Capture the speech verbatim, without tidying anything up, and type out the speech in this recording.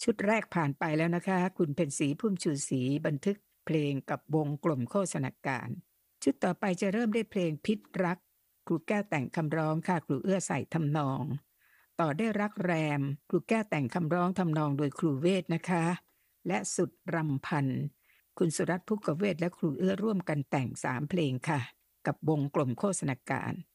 ชุดแรกผ่านไปแล้วนะคะคุณเพ็ญศรีพุ่มชูศรีบันทึกเพลงกับวงกลมโฆษณาการชุดต่อไปจะเริ่มด้วยเพลงพิษรักครูแก้วแต่งคำร้องค่ะครูเอื้อใส่ทำนองต่อได้รักแรมครูแก้วแต่งคำร้องทำนองโดยครูเวทนะคะและสุดรำพันคุณสุรัตน์ภุกเวทและครูเอื้อร่วมกันแต่งสามเพลงค่ะกับวงกลมโฆษณาการ